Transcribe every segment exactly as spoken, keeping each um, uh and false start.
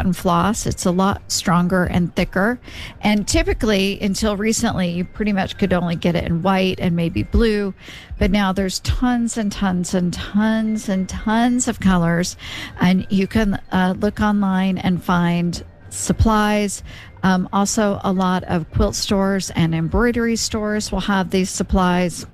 cotton floss. It's a lot stronger and thicker. And typically, until recently, you pretty much could only get it in white and maybe blue. But now there's tons and tons and tons and tons of colors. And you can uh, look online and find supplies. Um, also, a lot of quilt stores and embroidery stores will have these supplies.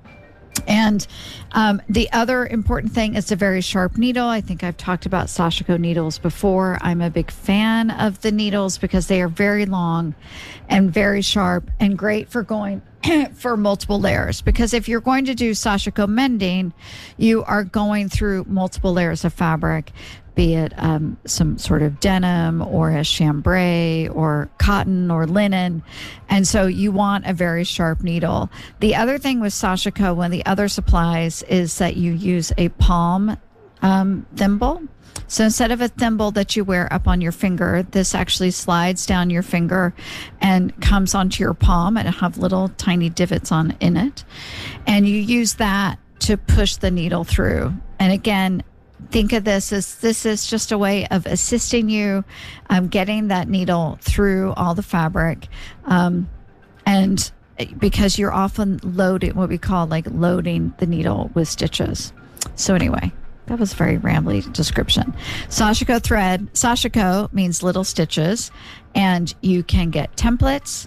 And um, the other important thing is a very sharp needle. I think I've talked about Sashiko needles before. I'm a big fan of the needles because they are very long and very sharp and great for going for multiple layers. Because if you're going to do Sashiko mending, you are going through multiple layers of fabric, be it um, some sort of denim or a chambray or cotton or linen. And so you want a very sharp needle. The other thing with Sashiko, one of the other supplies, is that you use a palm um, thimble. So instead of a thimble that you wear up on your finger, this actually slides down your finger and comes onto your palm, and it have little tiny divots on in it. And you use that to push the needle through. And again, think of this as this is just a way of assisting you um, getting that needle through all the fabric. Um, and because you're often loading, what we call like loading the needle with stitches. So anyway, that was a very rambly description. Sashiko thread. Sashiko means little stitches, and you can get templates,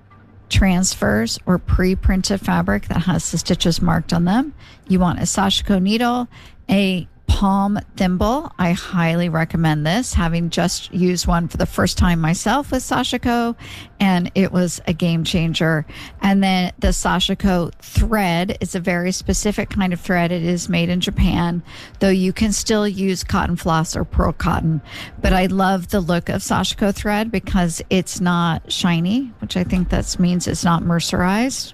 transfers, or pre-printed fabric that has the stitches marked on them. You want a Sashiko needle, a palm thimble. I highly recommend this, having just used one for the first time myself with Sashiko, and it was a game changer. And then the Sashiko thread is a very specific kind of thread. It is made in Japan, though you can still use cotton floss or pearl cotton. But I love the look of Sashiko thread because it's not shiny, which I think that means it's not mercerized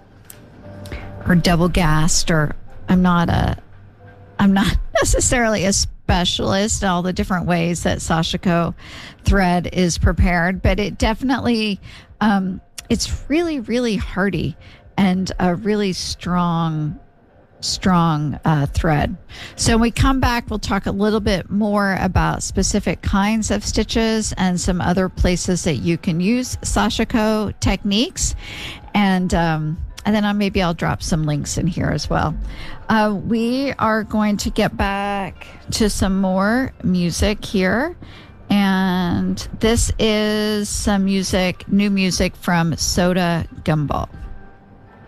or double gassed, or I'm not a I'm not necessarily a specialist in all the different ways that Sashiko thread is prepared, but it definitely, um, it's really, really hardy and a really strong, strong uh, thread. So when we come back, we'll talk a little bit more about specific kinds of stitches and some other places that you can use Sashiko techniques. And, um, And then I'll, maybe I'll drop some links in here as well. Uh, we are going to get back to some more music here. And this is some music, new music from Soda Gumball.